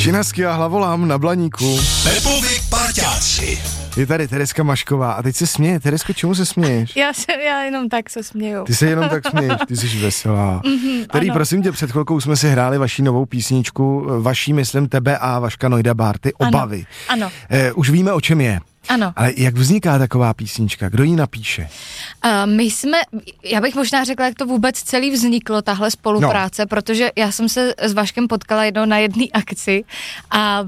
Činasky a hlavolám na Blaníku. Pepovi parťáci. Je tady Tereska Mašková a teď se směje. Teresko, čemu se směješ? Já jenom tak se směju. Ty se jenom tak směješ, ty jsi veselá. Tady prosím tě, před chvilkou jsme si hráli vaši novou písničku, vaší, myslím, tebe a Vaška Nojda Bárty, Obavy. Ano. Už víme, o čem je. Ano. Ale jak vzniká taková písnička? Kdo ji napíše? Já bych možná řekla, jak to vůbec celý vzniklo, tahle spolupráce, protože já jsem se s Vaškem potkala jednou na jedné akci a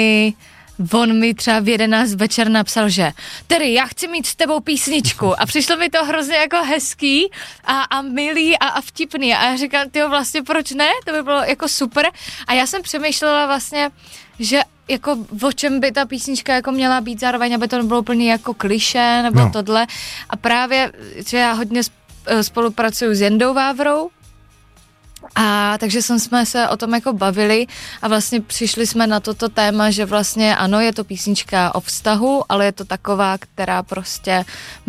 on mi třeba v 11 večer napsal, že Terry, já chci mít s tebou písničku a přišlo mi to hrozně jako hezký a milý a vtipný a já říkám, tyjo, vlastně proč ne? To by bylo jako super a já jsem přemýšlela vlastně, že jako o čem by ta písnička jako měla být zároveň, aby to nebylo úplně jako klišé nebo tohle a právě, že já hodně spolupracuju s Jendou Vávrou, a takže jsme se o tom jako bavili a vlastně přišli jsme na toto téma, že vlastně ano, je to písnička o vztahu, ale je to taková, která prostě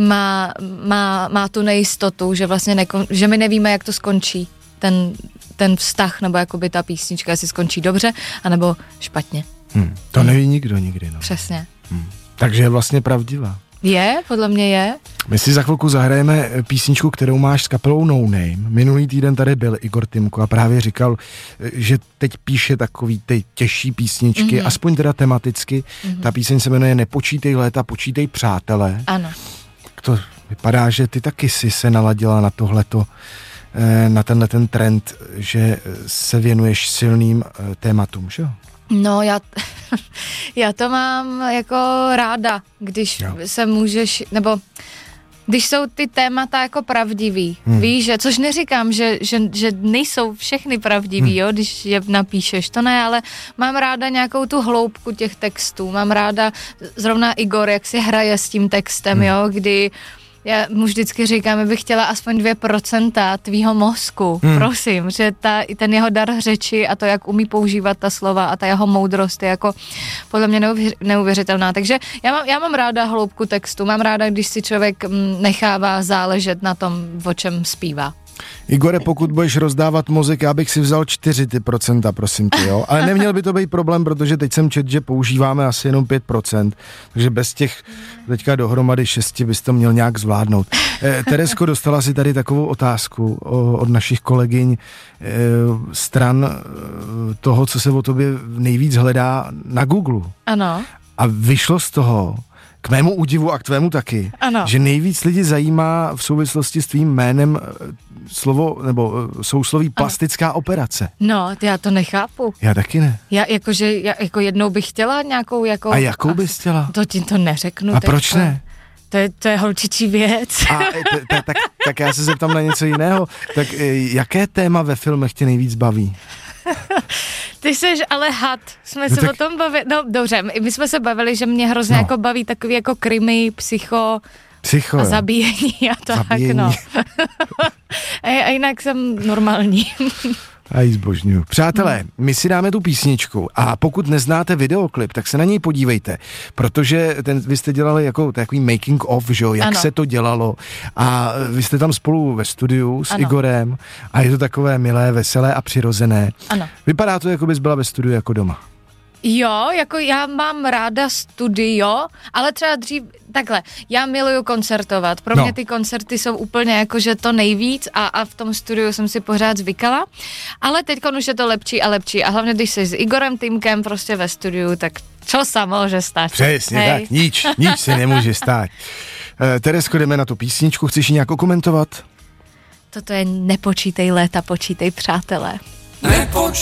má tu nejistotu, že vlastně že my nevíme, jak to skončí, ten vztah, nebo jakoby ta písnička, jestli skončí dobře, anebo špatně. To neví nikdo nikdy, no. Přesně. Takže je vlastně pravdivá. Je, podle mě je. My si za chvilku zahrajeme písničku, kterou máš s kapelou No Name. Minulý týden tady byl Igor Timko a právě říkal, že teď píše takový ty těžší písničky, aspoň teda tematicky. Ta píseň se jmenuje Nepočítej léta, počítej přátelé. Ano. To vypadá, že ty taky si se naladila na tohleto, na tenhle ten trend, že se věnuješ silným tématům, že jo? No, já to mám jako ráda, když se můžeš, nebo když jsou ty témata jako pravdivý, víš, že, což neříkám, že nejsou všechny pravdivý, jo, když je napíšeš, to ne, ale mám ráda nějakou tu hloubku těch textů, mám ráda zrovna Igor, jak si hraje s tím textem, jo, kdy já mu vždycky říkám, že bych chtěla aspoň 2% tvýho mozku, prosím, že ten jeho dar řeči a to, jak umí používat ta slova a ta jeho moudrost je jako podle mě neuvěřitelná. Takže já mám ráda hloubku textu, mám ráda, když si člověk nechává záležet na tom, o čem zpívá. Igore, pokud budeš rozdávat mozek, já bych si vzal 4%, prosím tě, jo? Ale neměl by to být problém, protože teď jsem četl, že používáme asi jenom 5%, takže bez těch teďka dohromady 6 bys to měl nějak zvládnout. Teresko, dostala si tady takovou otázku od našich kolegyň stran toho, co se o tobě nejvíc hledá na Google. Ano. A vyšlo z toho, k mému údivu a k tvému taky, že nejvíc lidi zajímá v souvislosti s tvým jménem slovo, nebo sousloví plastická operace. No, já to nechápu. Já taky ne. Já jednou bych chtěla nějakou jako... A jakou bys chtěla? To ti to neřeknu. A proč ne? To je holčičí věc. Tak já se zeptám na něco jiného. Tak jaké téma ve filmech tě nejvíc baví? Ty seš ale had. Jsme se o tom bavili. No dobře, my jsme se bavili, že mě hrozně jako baví takový jako krimi, psycho a zabíjení a tak. Zabíjení. No. A jinak jsem normální. A jí zbožňuju. Přátelé, my si dáme tu písničku a pokud neznáte videoklip, tak se na něj podívejte, protože vy jste dělali jako takový making of, že jo, jak se to dělalo a vy jste tam spolu ve studiu s Igorem a je to takové milé, veselé a přirozené. Ano. Vypadá to, jako bys byla ve studiu jako doma. Jo, jako já mám ráda studio, ale třeba dřív, takhle, já miluju koncertovat, pro mě ty koncerty jsou úplně jakože to nejvíc a v tom studiu jsem si pořád zvykala, ale teď už je to lepší a lepší a hlavně když jsi s Igorem Týmkem prostě ve studiu, tak čo sa může stát? Přesně tak, nič se nemůže stát. Teresko, jdeme na tu písničku, chceš ji nějak komentovat? Toto je Nepočítej léta, počítej přátelé. Nepočítej